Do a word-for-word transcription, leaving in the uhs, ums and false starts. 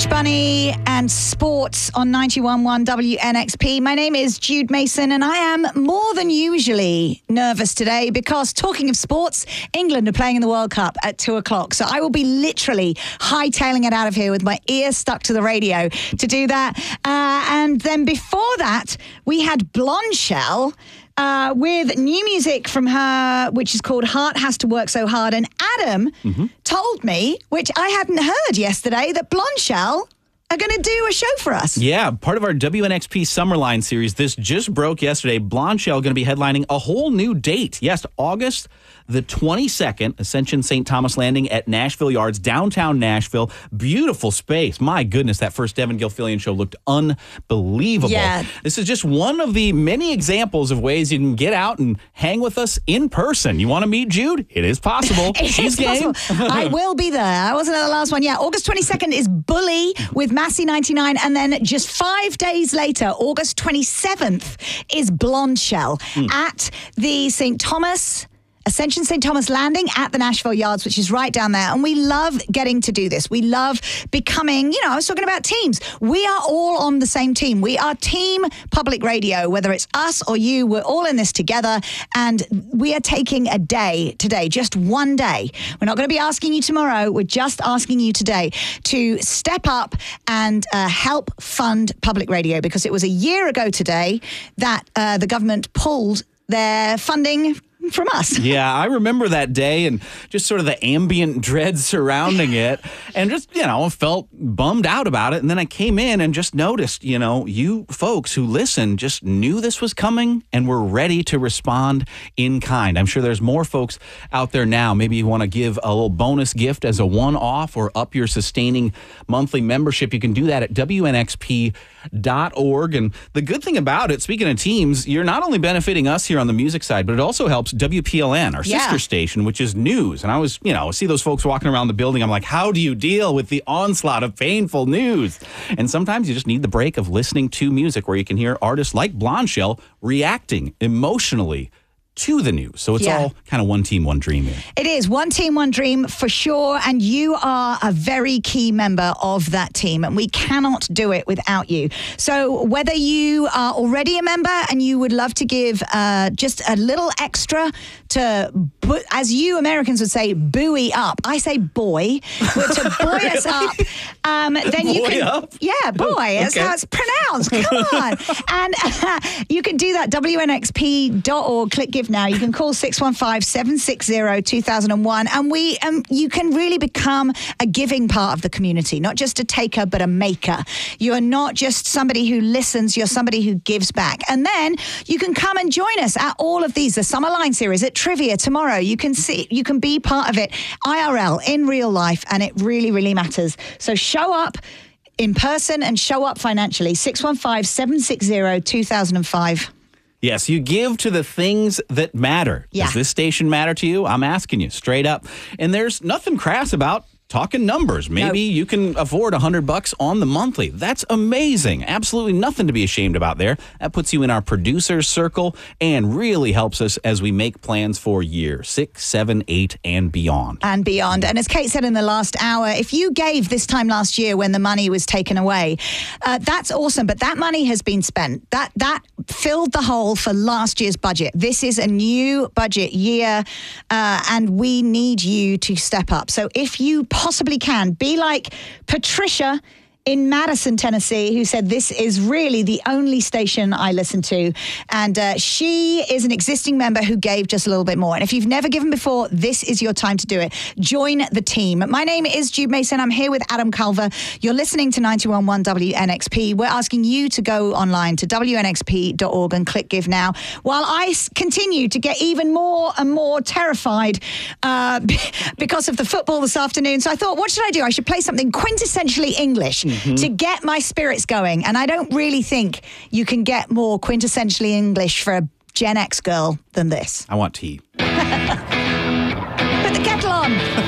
Bunny and sports on ninety-one point one W N X P. My name is Jude Mason and I am more than usually nervous today because, talking of sports, England are playing in the World Cup at two o'clock. So I will be literally hightailing it out of here with my ear stuck to the radio to do that. Uh, and then before that, we had Blondshell Uh, with new music from her, which is called Heart Has to Work So Hard. And Adam mm-hmm. told me, which I hadn't heard yesterday, that Blondshell are going to do a show for us. Yeah, part of our W N X P Summerline series. This just broke yesterday. Blondshell going to be headlining a whole new date. Yes, August the twenty-second, Ascension Saint Thomas Landing at Nashville Yards, downtown Nashville. Beautiful space. My goodness, that first Devin Gilfillian show looked unbelievable. Yeah. This is just one of the many examples of ways you can get out and hang with us in person. You want to meet Jude? It is possible. it She's is game. possible. I will be there. I wasn't at the last one. Yeah, August twenty-second is Bully with Massey ninety-nine. And then just five days later, August twenty-seventh, is Blondshell mm. at the Saint Thomas... Ascension Saint Thomas Landing at the Nashville Yards, which is right down there. And we love getting to do this. We love becoming, you know, I was talking about teams. We are all on the same team. We are Team Public Radio, whether it's us or you, we're all in this together. And we are taking a day today, just one day. We're not going to be asking you tomorrow. We're just asking you today to step up and uh, help fund public radio, because it was a year ago today that uh, the government pulled their funding from us. Yeah, I remember that day and just sort of the ambient dread surrounding it, and just, you know, felt bummed out about it. And then I came in and just noticed, you know, you folks who listen just knew this was coming and were ready to respond in kind. I'm sure there's more folks out there now. Maybe you want to give a little bonus gift as a one-off or up your sustaining monthly membership. You can do that at W N X P dot org. And the good thing about it, speaking of teams, you're not only benefiting us here on the music side, but it also helps W P L N, our yeah. sister station, which is news. And I was, you know, see those folks walking around the building. I'm like, how do you deal with the onslaught of painful news? And sometimes you just need the break of listening to music where you can hear artists like Blondshell reacting emotionally to the news. So it's yeah. all kind of one team, one dream here. It is one team, one dream for sure. And you are a very key member of that team. And we cannot do it without you. So whether you are already a member and you would love to give uh, just a little extra to, bu- as you Americans would say, buoy up. I say boy, but to buoy us up. Um, then you boy can, up? Yeah, boy. Okay. That's how it's pronounced. Come on. And uh, you can do that, W N X P dot org. Click Give Now. You can call six one five, seven six zero, two thousand one, and we um, you can really become a giving part of the community, not just a taker, but a maker. You are not just somebody who listens, you're somebody who gives back. And then you can come and join us at all of these, the Summerline series, at Trivia tomorrow. You can see, you can be part of it I R L, in real life, and it really, really matters. So show up in person and show up financially. six one five, seven six zero, two thousand five. Yes, you give to the things that matter. Yeah. Does this station matter to you? I'm asking you straight up. And there's nothing crass about talking numbers. Maybe no. you can afford a hundred bucks on the monthly. That's amazing. Absolutely nothing to be ashamed about there. That puts you in our producer's circle and really helps us as we make plans for year six, seven, eight, and beyond. And beyond. And as Kate said in the last hour, if you gave this time last year when the money was taken away, uh, that's awesome. But that money has been spent. That that filled the hole for last year's budget. This is a new budget year, uh, and we need you to step up. So if you possibly can, be like Patricia in Madison, Tennessee, who said, this is really the only station I listen to. And uh, she is an existing member who gave just a little bit more. And if you've never given before, this is your time to do it. Join the team. My name is Jude Mason. I'm here with Adam Culver. You're listening to ninety-one point one W N X P. We're asking you to go online to W N X P dot org and click Give Now, while I continue to get even more and more terrified uh, because of the football this afternoon. So I thought, what should I do? I should play something quintessentially English. Mm-hmm. To get my spirits going. And I don't really think you can get more quintessentially English for a Gen X girl than this. I want tea. Put the kettle on.